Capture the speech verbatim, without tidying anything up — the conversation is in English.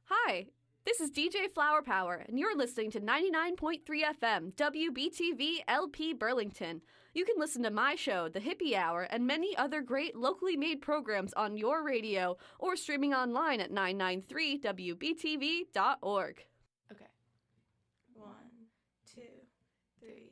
Hi, this is D J Flower Power, and you're listening to ninety-nine point three F M, W B T V L P Burlington. You can listen to my show, The Hippie Hour, and many other great locally made programs on your radio or streaming online at nine nine three W B T V dot org. Okay. One, two, three.